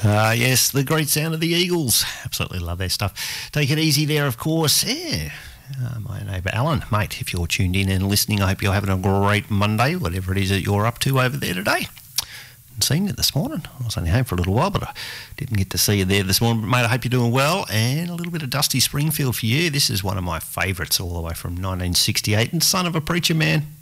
Yes, the great sound of the Eagles. Absolutely love their stuff. Take it easy there, of course. Yeah. My neighbour Alan, mate, if you're tuned in and listening, I hope you're having a great Monday, whatever it is that you're up to over there today. Haven't seen you this morning. I was only home for a little while, but I didn't get to see you there this morning. But mate, I hope you're doing well. And a little bit of Dusty Springfield for you. This is one of my favourites all the way from 1968. And Son of a Preacher Man.